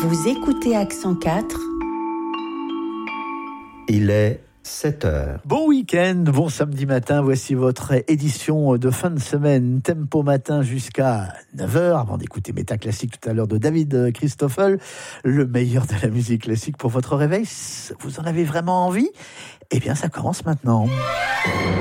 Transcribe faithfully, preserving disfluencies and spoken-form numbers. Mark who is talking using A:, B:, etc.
A: Vous écoutez Accent quatre.
B: Il est sept heures.
C: Bon week-end, bon samedi matin, voici votre édition de fin de semaine, Tempo Matin jusqu'à neuf heures, avant d'écouter Méta Classique tout à l'heure de David Christoffel, le meilleur de la musique classique pour votre réveil. Vous en avez vraiment envie ? Eh bien, ça commence maintenant.